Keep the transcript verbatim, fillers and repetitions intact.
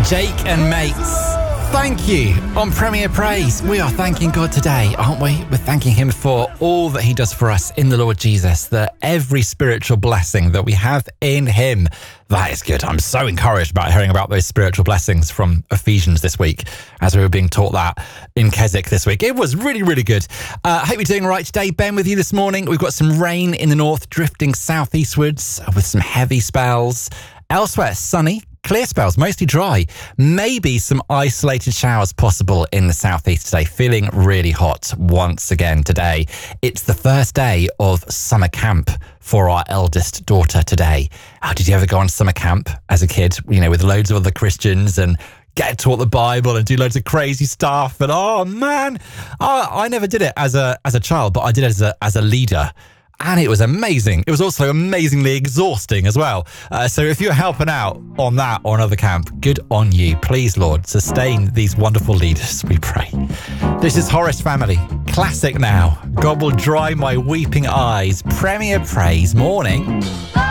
Jake and Mates, thank you on Premier Praise. We are thanking God today, aren't we? We're thanking him for all that he does for us in the Lord Jesus, that every spiritual blessing that we have in him. That is good. I'm so encouraged by hearing about those spiritual blessings from Ephesians this week, as we were being taught that in Keswick this week. It was really, really good. I uh, hope you're doing all right today. Ben with you this morning. We've got some rain in the north, drifting southeastwards with some heavy spells. Elsewhere, sunny, clear spells, mostly dry. Maybe some isolated showers possible in the southeast today. Feeling really hot once again today. It's the first day of summer camp for our eldest daughter today. Oh, did you ever go on summer camp as a kid, you know, with loads of other Christians and get taught the Bible and do loads of crazy stuff? And oh man, oh, I never did it as a as a child, but I did it as a as a leader. And it was amazing. It was also amazingly exhausting as well. Uh, so if you're helping out on that or another camp, good on you. Please, Lord, sustain these wonderful leaders, we pray. This is Horace Family. Classic now. God will dry my weeping eyes. Premier Praise morning.